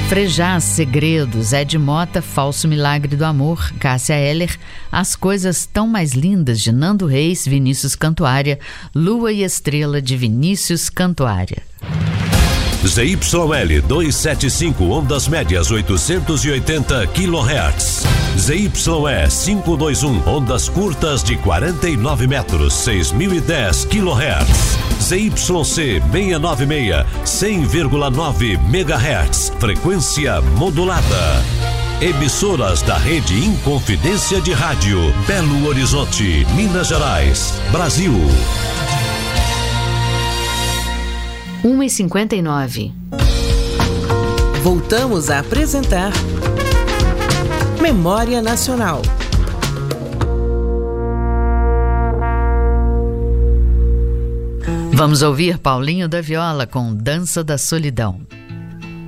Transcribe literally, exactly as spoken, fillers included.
Frejá, Segredos, Ed Mota, Falso Milagre do Amor, Cássia Eller, As Coisas Tão Mais Lindas, de Nando Reis, Vinícius Cantuária, Lua e Estrela, de Vinícius Cantuária. Z Y L duzentos e setenta e cinco, ondas médias oitocentos e oitenta quilohertz. Z Y E quinhentos e vinte e um, ondas curtas de quarenta e nove metros, seis mil e dez quilohertz. Z Y C seiscentos e noventa e seis, cem vírgula nove megahertz, frequência modulada. Emissoras da rede Inconfidência de Rádio, Belo Horizonte, Minas Gerais, Brasil. uma e cinquenta e nove. Voltamos a apresentar Memória Nacional. Vamos ouvir Paulinho da Viola com Dança da Solidão.